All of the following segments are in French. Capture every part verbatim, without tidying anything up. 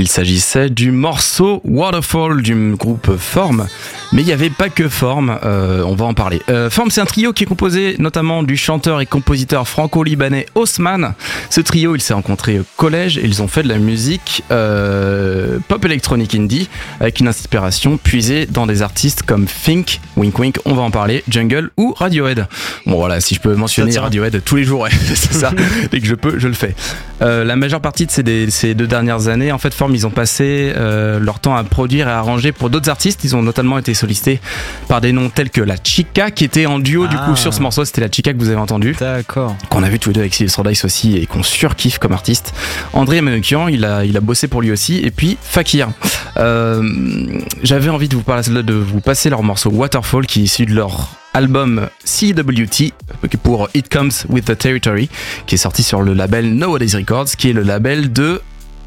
Il s'agissait du morceau Waterfall du groupe Form, mais il n'y avait pas que Form, euh, on va en parler. Euh, Form, c'est un trio qui est composé notamment du chanteur et compositeur franco-libanais Osman. Ce trio, il s'est rencontré au collège et ils ont fait de la musique euh, pop électronique indie avec une inspiration puisée dans des artistes comme Fink, Wink Wink, on va en parler, Jungle ou Radiohead. Bon voilà, si je peux mentionner Radiohead tous les jours, ouais, c'est ça, dès que je peux, je le fais. Euh, la majeure partie de ces, des, ces deux dernières années, en fait, Form, ils ont passé euh, leur temps à produire et à arranger pour d'autres artistes. Ils ont notamment été sollicités par des noms tels que La Chica, qui était en duo ah. du coup sur ce morceau. C'était La Chica que vous avez entendu. D'accord. Qu'on a vu tous les deux avec Silver Dice aussi et qu'on surkiffe comme artiste. André Manoukian, il a, il a bossé pour lui aussi. Et puis Fakir. Euh, j'avais envie de vous, parler, de vous passer leur morceau Waterfall, qui est issu de leur album C W T pour It Comes With The Territory, qui est sorti sur le label Nowadays Records, qui est le label de...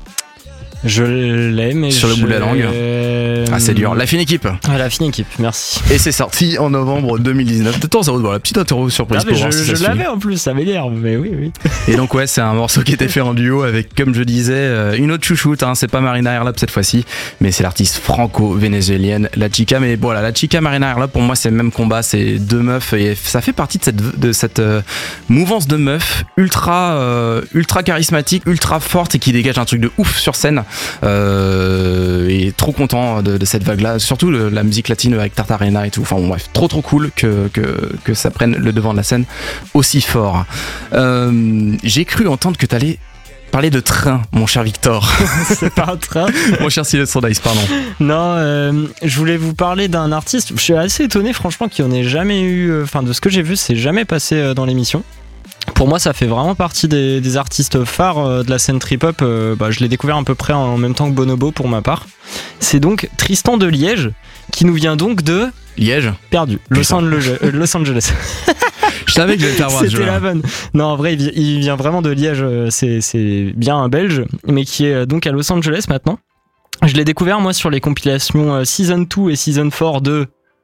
Je l'ai, mais sur le je... bout de la langue. Euh... Ah, c'est dur. La Fine Équipe. Ah, La Fine Équipe, merci. Et c'est sorti en novembre deux mille dix-neuf. De temps à autre, voilà, petite interro surprise. Ah, mais pour je voir si je ça l'avais suit. en plus, ça m'énerve, mais oui, oui. Et donc, ouais, c'est un morceau qui était fait en duo avec, comme je disais, une autre chouchoute. Hein, c'est pas Marina Erlab cette fois-ci, mais c'est l'artiste franco-vénézuélienne La Chica. Mais voilà, La Chica, Marina Erlab, pour moi, c'est le même combat. C'est deux meufs et ça fait partie de cette, de cette euh, mouvance de meufs ultra, euh, ultra charismatique, ultra forte et qui dégage un truc de ouf sur scène. Euh, et trop content de, de cette vague là, surtout le, la musique latine avec Tartarena et tout, enfin bon, bref, trop trop cool que, que, que ça prenne le devant de la scène aussi fort. Euh, j'ai cru entendre que t'allais parler de train, mon cher Victor. C'est pas un train. Mon cher Sylvester Dice, pardon. Non, euh, je voulais vous parler d'un artiste, je suis assez étonné franchement qu'il n'y en ait jamais eu, enfin de ce que j'ai vu, c'est jamais passé dans l'émission. Pour moi, ça fait vraiment partie des, des artistes phares de la scène trip-hop. Euh, bah, je l'ai découvert à peu près en même temps que Bonobo pour ma part. C'est donc Tristan de Liège, qui nous vient donc de... Liège Perdu. Los Angeles. Euh, Los Angeles. Je savais que j'allais faire voir ce C'était la bonne. Non, en vrai, il, il vient vraiment de Liège. C'est, c'est bien un Belge, mais qui est donc à Los Angeles maintenant. Je l'ai découvert, moi, sur les compilations Season deux et Season quatre de...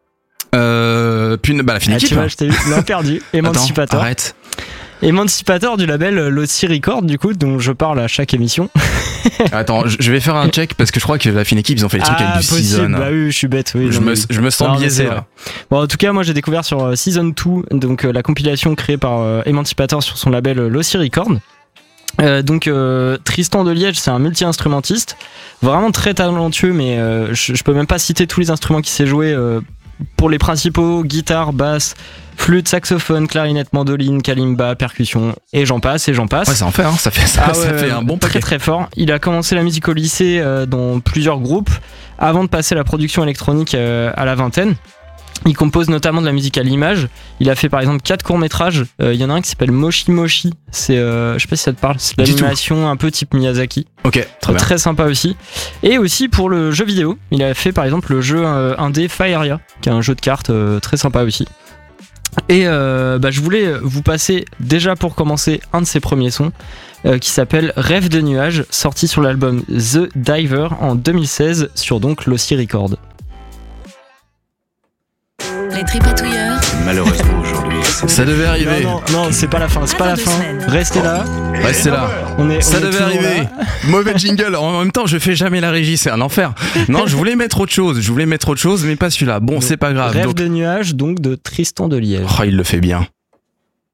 Euh... Puis, bah, la Fine Équipe. Ah, tu vois, je t'ai vu. Non, Perdu. Emancipator. Attends, arrête. Emancipator du label Lossy Record, du coup, dont je parle à chaque émission. Attends, je vais faire un check parce que je crois que la Fine Équipe, ils ont fait des trucs ah, avec du possible. Season. Bah oui, je suis bête. Oui, je, non, me, oui. je me sens non, biaisé là. Bon, en tout cas, moi j'ai découvert sur euh, Season deux, donc euh, la compilation créée par euh, Emancipator sur son label euh, Lossy Record. Euh, donc euh, Tristan de Liège, c'est un multi-instrumentiste, vraiment très talentueux, mais euh, je, je peux même pas citer tous les instruments qu'il sait jouer. Euh, pour les principaux, guitare, basse, flûte, saxophone, clarinette, mandoline, kalimba, percussion, et j'en passe, et j'en passe. Ouais, ça en fait, hein, ça fait, ça, ah ouais, ça fait un bon paquet. Très très fort. Il a commencé la musique au lycée euh, dans plusieurs groupes, avant de passer à la production électronique euh, à la vingtaine. Il compose notamment de la musique à l'image. Il a fait par exemple quatre courts-métrages. Il euh, y en a un qui s'appelle Moshi Moshi. C'est, euh, je sais pas si ça te parle, c'est l'animation un peu type Miyazaki. Ok, très bien. Très sympa aussi. Et aussi pour le jeu vidéo. Il a fait par exemple le jeu euh, indé Faeria, qui est un jeu de cartes euh, très sympa aussi. Et euh, bah, je voulais vous passer déjà pour commencer un de ses premiers sons euh, qui s'appelle Rêve de nuages, sorti sur l'album The Diver en deux mille seize sur donc Lossy Record. Les tripatouilleurs. Malheureusement aujourd'hui. Ça devait arriver. Non, non, non, c'est pas la fin, c'est pas la fin. Restez là. Restez là. On est, ça on devait est arriver. Là. Mauvais jingle. En même temps, je fais jamais la régie, c'est un enfer. Non, je voulais mettre autre chose. Je voulais mettre autre chose, mais pas celui-là. Bon, donc, c'est pas grave. Rêve donc... de nuages, donc de Tristan de Liège. Oh, il le fait bien.